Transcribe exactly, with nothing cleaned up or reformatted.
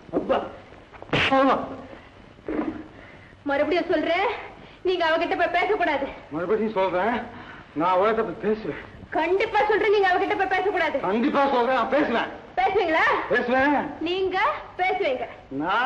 மறுபடியும் சொல்றேன், நீங்க அவகிட்ட போய் பேசக்கூடாது. மறுபடியும் சொல்றேன், நான் அவகிட்ட போய் பேசுவேன். கண்டிப்பா சொல்றேன், நீங்க அவகிட்ட போய் பேசக்கூடாது. கண்டிப்பா சொல்றேன், பேசுவேன். பேசுவீங்களா? பேசுவேன். நீங்க பேசுவீங்க. நான்